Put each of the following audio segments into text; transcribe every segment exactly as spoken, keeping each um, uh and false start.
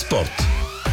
Спорт.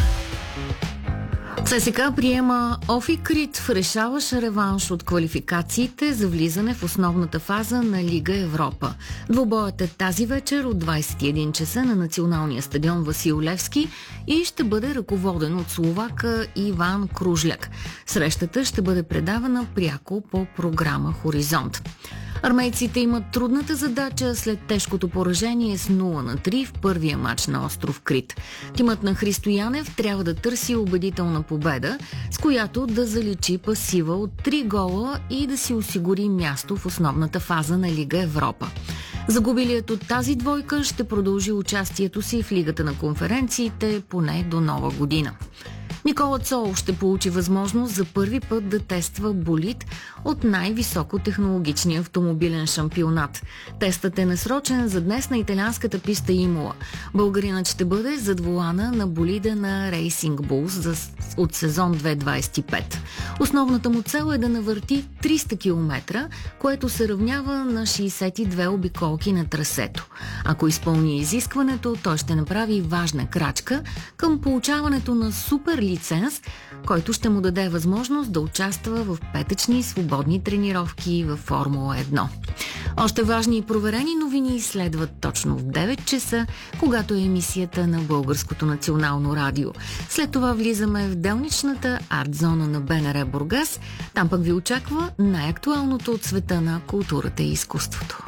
ЦСКА приема ОФИ Крит в решаващ реванш от квалификациите за влизане в основната фаза на Лига Европа. Двубоят е тази вечер от двадесет и един часа на националния стадион Васил Левски и ще бъде ръководен от словака Иван Кружляк. Срещата ще бъде предавана пряко по програма Хоризонт. Армейците имат трудната задача след тежкото поражение с нула на три в първия матч на остров Крит. Тимът на Христо Янев трябва да търси убедителна победа, с която да заличи пасива от три гола и да си осигури място в основната фаза на Лига Европа. Загубилият от тази двойка ще продължи участието си в Лигата на конференциите поне до нова година. Никола Цолов ще получи възможност за първи път да тества болид от най-високотехнологичния автомобилен шампионат. Тестът е насрочен за днес на италианската писта Имола. Българинът ще бъде зад волана на болида на Racing Bulls от сезон две хиляди двадесет и пета. Основната му цел е да навърти триста километра, което се равнява на шейсет и две обиколки на трасето. Ако изпълни изискването, той ще направи важна крачка към получаването на супер лиценз, който ще му даде възможност да участва в петъчни свободни тренировки във Формула едно. Още важни и проверени новини следват точно в девет часа, когато е емисията на Българското национално радио. След това влизаме в делничната арт-зона на БНР Бургас. Там пък ви очаква най-актуалното от света на културата и изкуството.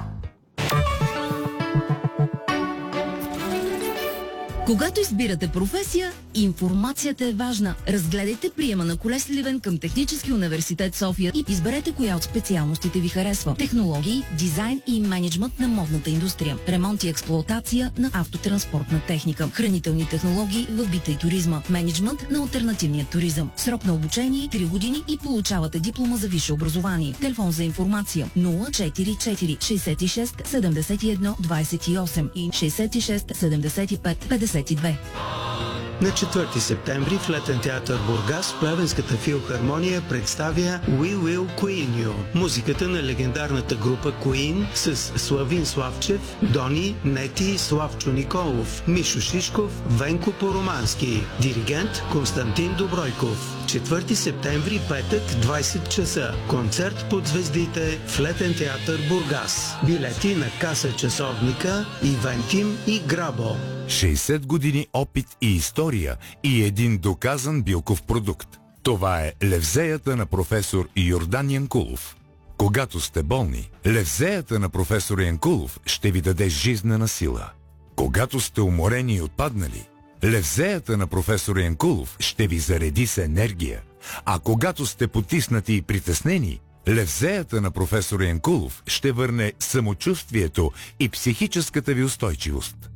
Когато избирате професия, информацията е важна. Разгледайте приема на колеж Сливен към Технически университет София и изберете коя от специалностите ви харесва. Технологии, дизайн и мениджмънт на модната индустрия, ремонт и експлоатация на автотранспортна техника, хранителни технологии в бита и туризма, мениджмънт на алтернативния туризъм. Срок на обучение три години и получавате диплома за висше образование. Телефон за информация нула четири четири шейсет и шест седемдесет и едно двадесет и осем и шейсет и шест седемдесет и пет петдесет и две. На четвърти септември в Летен театър Бургас Плевенската филхармония представя We Will Queen You. Музиката на легендарната група Queen с Славин Славчев, Дони, Нети, Славчо Николов, Мишо Шишков, Венко Поромански. Диригент Константин Добройков. четвърти септември, петък, двадесет часа. Концерт под звездите в Летен театър Бургас. Билети на каса часовника, Ивентим и Грабо. шейсет години опит и история и един доказан билков продукт. Това е левзеята на професор Йордан Янкулов. Когато сте болни, левзеята на професор Янкулов ще ви даде жизнена сила. Когато сте уморени и отпаднали, левзеята на професор Янкулов ще ви зареди с енергия. А когато сте потиснати и притеснени, левзеята на професор Янкулов ще върне самочувствието и психическата ви устойчивост.